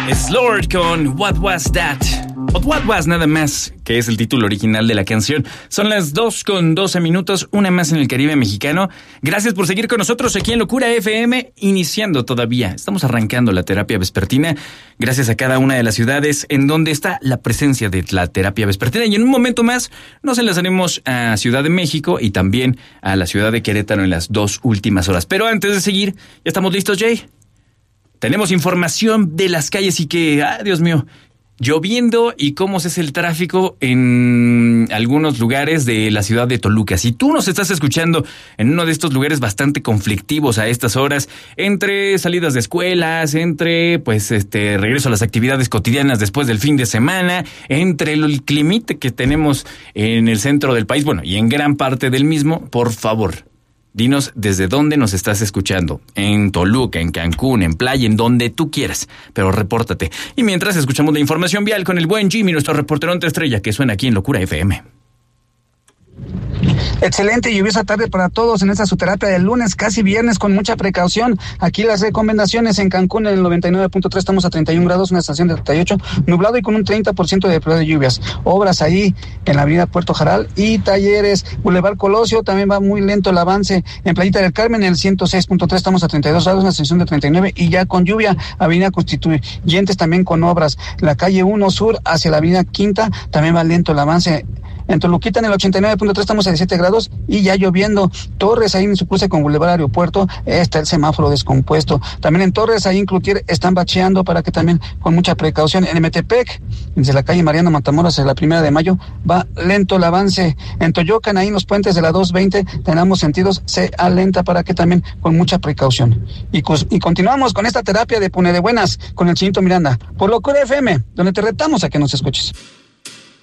Es Lord con What Was That? O What Was nada más, que es el título original de la canción. Son las 2:12, una más en el Caribe mexicano. Gracias por seguir con nosotros aquí en Locura FM, iniciando todavía. Estamos arrancando la terapia vespertina, gracias a cada una de las ciudades en donde está la presencia de la terapia vespertina. Y en un momento más nos enlazaremos a Ciudad de México y también a la ciudad de Querétaro en las 2 últimas horas. Pero antes de seguir, ¿ya estamos listos, Jay? Tenemos información de las calles y que, Dios mío, lloviendo y cómo es el tráfico en algunos lugares de la ciudad de Toluca. Si tú nos estás escuchando en uno de estos lugares bastante conflictivos a estas horas, entre salidas de escuelas, entre regreso a las actividades cotidianas después del fin de semana, entre el climite que tenemos en el centro del país, bueno, y en gran parte del mismo, por favor, dinos desde dónde nos estás escuchando. En Toluca, en Cancún, en Playa, en donde tú quieras. Pero repórtate. Y mientras escuchamos la información vial con el buen Jimmy, nuestro reporterón de estrella, que suena aquí en Locura FM. Excelente y lluviosa tarde para todos en esta su terapia del lunes, casi viernes, con mucha precaución. Aquí las recomendaciones: en Cancún en el 99.3 estamos a 31 grados, una estación de 38, nublado y con un 30% de probabilidad de lluvias. Obras ahí en la avenida Puerto Jaral y Talleres. Boulevard Colosio también va muy lento el avance. En Playita del Carmen en el 106.3 estamos a 32 grados, una estación de 39 y ya con lluvia. Avenida Constituyentes también con obras. La calle 1 Sur hacia la avenida Quinta también va lento el avance. En Toluquita en el 89.3 estamos a 17 grados y ya lloviendo. Torres ahí en su cruce con Boulevard Aeropuerto está el semáforo descompuesto. También en Torres ahí en Cloutier están bacheando para que también con mucha precaución. En Metepec, desde la calle Mariano Matamoros hacia la 1 de Mayo, va lento el avance. En Toyocan ahí en los puentes de la 220 tenemos sentidos, se alenta para que también con mucha precaución. Y continuamos con esta terapia de Pone de Buenas con el Chinito Miranda por Locura FM, donde te retamos a que nos escuches.